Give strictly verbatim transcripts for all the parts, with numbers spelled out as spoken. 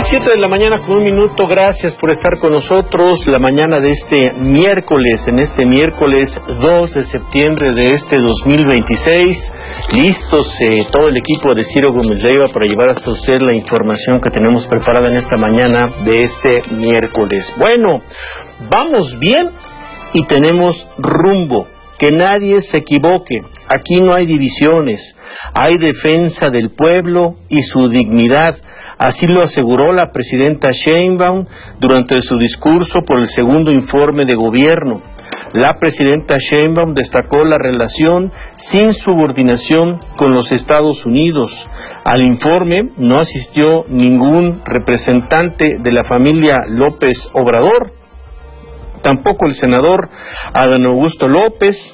Siete de la mañana con un minuto, gracias por estar con nosotros la mañana de este miércoles, en este miércoles dos de septiembre de este dos mil veintiséis, listos eh, todo el equipo de Ciro Gómez Leiva para llevar hasta usted la información que tenemos preparada en esta mañana de este miércoles. Bueno, vamos bien y tenemos rumbo, que nadie se equivoque. Aquí no hay divisiones, hay defensa del pueblo y su dignidad. Así lo aseguró la presidenta Sheinbaum durante su discurso por el segundo informe de gobierno. La presidenta Sheinbaum destacó la relación sin subordinación con los Estados Unidos. Al informe no asistió ningún representante de la familia López Obrador, tampoco el senador Adán Augusto López.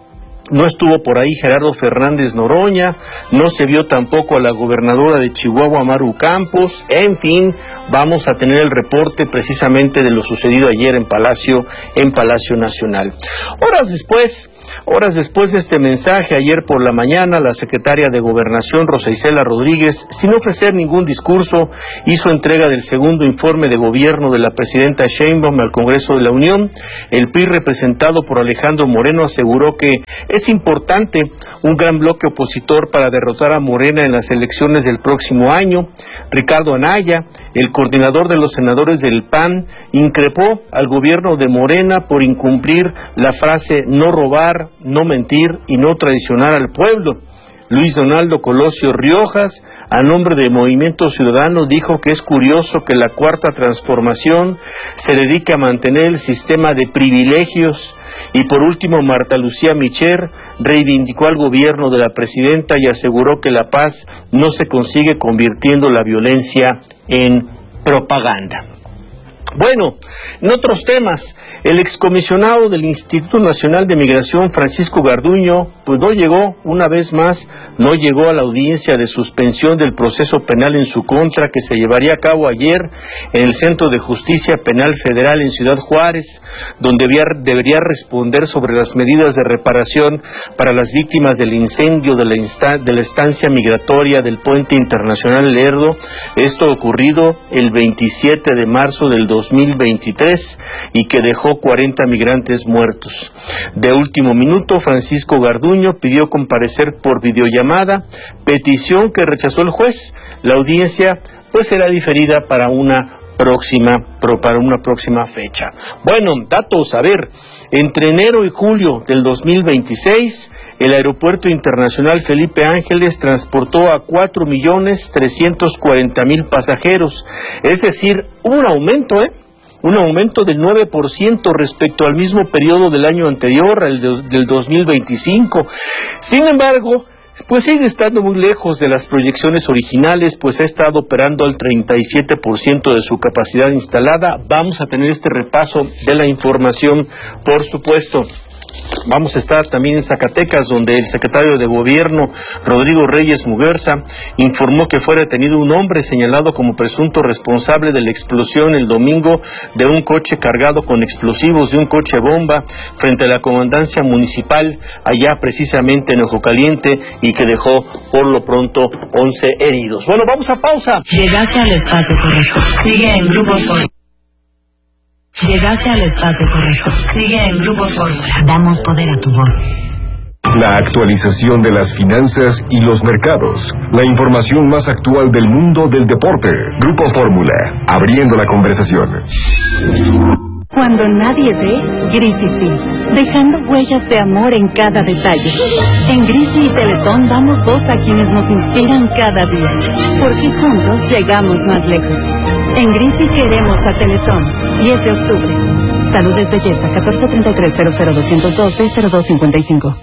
No estuvo por ahí Gerardo Fernández Noroña, no se vio tampoco a la gobernadora de Chihuahua, Maru Campos. En fin, vamos a tener el reporte precisamente de lo sucedido ayer en Palacio, en Palacio Nacional. Horas después, horas después de este mensaje, ayer por la mañana, la secretaria de Gobernación, Rosa Isela Rodríguez, sin ofrecer ningún discurso, hizo entrega del segundo informe de gobierno de la presidenta Sheinbaum al Congreso de la Unión. El P R I, representado por Alejandro Moreno, aseguró que es importante un gran bloque opositor para derrotar a Morena en las elecciones del próximo año. Ricardo Anaya, el coordinador de los senadores del P A N, increpó al gobierno de Morena por incumplir la frase no robar, no mentir y no traicionar al pueblo. Luis Donaldo Colosio Riojas, a nombre de Movimiento Ciudadano, dijo que es curioso que la Cuarta Transformación se dedique a mantener el sistema de privilegios. Y por último, Marta Lucía Micher reivindicó al gobierno de la presidenta y aseguró que la paz no se consigue convirtiendo la violencia en propaganda. Bueno, en otros temas, el excomisionado del Instituto Nacional de Migración, Francisco Garduño, pues no llegó, una vez más, no llegó a la audiencia de suspensión del proceso penal en su contra que se llevaría a cabo ayer en el Centro de Justicia Penal Federal en Ciudad Juárez, donde debería responder sobre las medidas de reparación para las víctimas del incendio de la, insta- de la estancia migratoria del Puente Internacional Lerdo, esto ocurrido el veintisiete de marzo del dos mil veintitrés y que dejó cuarenta migrantes muertos. De último minuto, Francisco Garduño pidió comparecer por videollamada, petición que rechazó el juez. La audiencia pues será diferida para una próxima, para una próxima fecha. Bueno, datos, a ver, entre enero y julio del dos mil veintiséis, el Aeropuerto Internacional Felipe Ángeles transportó a cuatro millones trescientos cuarenta mil pasajeros, es decir, hubo un aumento, ¿eh? Un aumento del nueve por ciento respecto al mismo periodo del año anterior, el de, del dos mil veinticinco. Sin embargo, pues sigue estando muy lejos de las proyecciones originales, pues ha estado operando al treinta y siete por ciento de su capacidad instalada. Vamos a tener este repaso de la información, por supuesto. Vamos a estar también en Zacatecas, donde el secretario de Gobierno, Rodrigo Reyes Muguerza, informó que fue detenido un hombre señalado como presunto responsable de la explosión el domingo de un coche cargado con explosivos, de un coche bomba, frente a la comandancia municipal, allá precisamente en Ojo Caliente, y que dejó por lo pronto once heridos. Bueno, vamos a pausa. Llegaste al espacio correcto. Sigue en Grupo Fórmula. Llegaste al espacio correcto. Sigue en Grupo Fórmula. Damos poder a tu voz. La actualización de las finanzas y los mercados. La información más actual del mundo del deporte. Grupo Fórmula. Abriendo la conversación. Cuando nadie ve, Grisi sí. Dejando huellas de amor en cada detalle. En Grisi y Teletón damos voz a quienes nos inspiran cada día. Porque juntos llegamos más lejos. En Grisi queremos a Teletón. diez de octubre. Salud es belleza. catorce treinta y tres cero cero doscientos dos B cero dos cincuenta y cinco.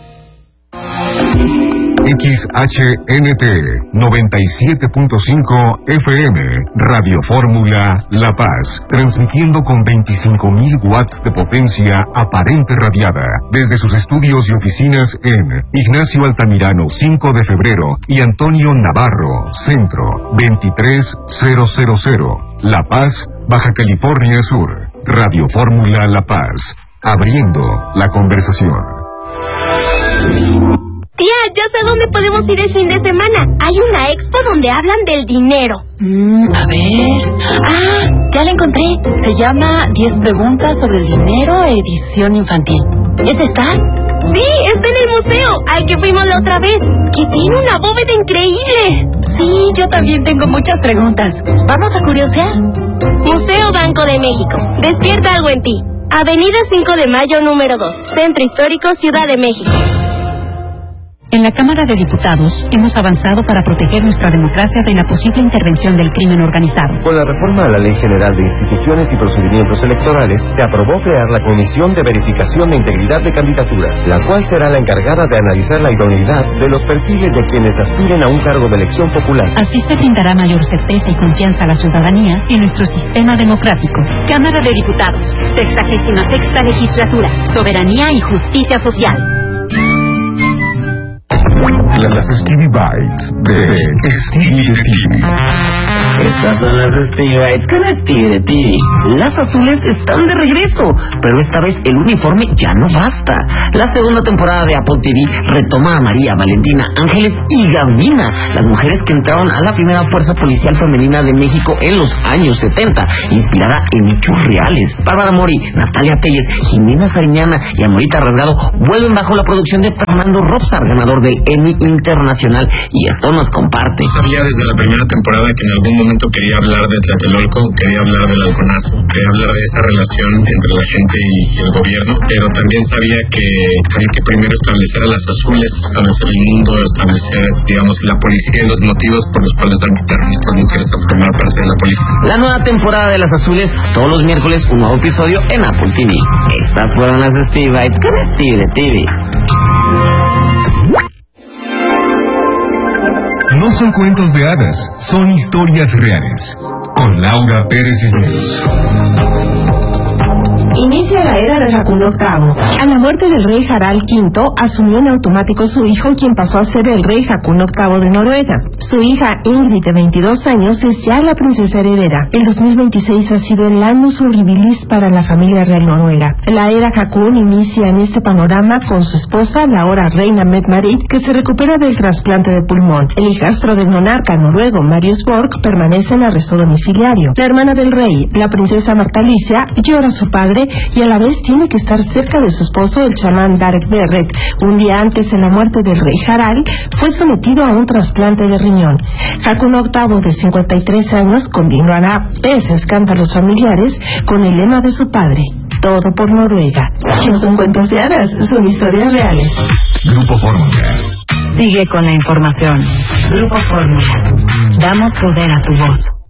X H N T noventa y siete punto cinco F M, Radio Fórmula La Paz, transmitiendo con veinticinco mil watts de potencia aparente radiada, desde sus estudios y oficinas en Ignacio Altamirano cinco de febrero y Antonio Navarro, Centro, veintitrés mil, La Paz, Baja California Sur. Radio Fórmula La Paz, abriendo la conversación. Tía, ya sé dónde podemos ir el fin de semana. Hay una expo donde hablan del dinero. Mm, a ver... Ah, ya la encontré. Se llama diez preguntas sobre el dinero, edición infantil. ¿Es esta? Sí, está en el museo, al que fuimos la otra vez, que tiene una bóveda increíble. Sí, yo también tengo muchas preguntas. ¿Vamos a curiosear? Museo Banco de México. Despierta algo en ti. Avenida cinco de Mayo, número dos. Centro Histórico, Ciudad de México. En la Cámara de Diputados hemos avanzado para proteger nuestra democracia de la posible intervención del crimen organizado. Con la reforma a la Ley General de Instituciones y Procedimientos Electorales, se aprobó crear la Comisión de Verificación de Integridad de Candidaturas, la cual será la encargada de analizar la idoneidad de los perfiles de quienes aspiren a un cargo de elección popular. Así se brindará mayor certeza y confianza a la ciudadanía en nuestro sistema democrático. Cámara de Diputados, sexagésima sexta legislatura, soberanía y justicia social. Las Stevie Bites de Stevie de T V. Estas son las Stevie Bites con Stevie de T V. Las azules están de regreso, pero esta vez el uniforme ya no basta. La segunda temporada de Apple T V retoma a María, Valentina, Ángeles y Gabina, las mujeres que entraron a la primera fuerza policial femenina de México en los años setenta, inspirada en hechos reales. Bárbara Mori, Natalia Telles, Jimena Sariñana y Amorita Rasgado vuelven bajo la producción de Fernando Robsar, ganador del Emmy Internacional, y esto nos comparte. Sabía desde la primera temporada que en algún momento quería hablar de Tlatelolco, quería hablar del Halconazo, quería hablar de esa relación entre la gente y el gobierno, pero también sabía que había que primero establecer a las azules, establecer el mundo, establecer, digamos, la policía y los motivos por los cuales dan a estas mujeres a formar parte de la policía. La nueva temporada de Las Azules, todos los miércoles un nuevo episodio en Apple T V. Estas fueron las Stevie Bites con Stevie de T V. No son cuentos de hadas, son historias reales. Con Laura Pérez Cisneros. Inicia la era de Haakon octavo. A la muerte del rey Harald quinto, asumió en automático su hijo, quien pasó a ser el rey Haakon octavo de Noruega. Su hija Ingrid, de veintidós años, es ya la princesa heredera. El dos mil veintiséis ha sido el annus horribilis para la familia real noruega. La era Haakon inicia en este panorama con su esposa, la ahora reina Mette-Marit, que se recupera del trasplante de pulmón. El hijastro del monarca noruego, Marius Borg, permanece en arresto domiciliario. La hermana del rey, la princesa Marta Luisa, llora a su padre y a la vez tiene que estar cerca de su esposo, el chamán Darek Berret. Un día antes de la muerte del rey Harald, fue sometido a un trasplante de riñón. Haakon octavo, de cincuenta y tres años, continuará, pese a escándalos familiares, con el lema de su padre: todo por Noruega. No son cuentos de hadas, son historias reales. Grupo Fórmula. Sigue con la información. Grupo Fórmula. Damos poder a tu voz.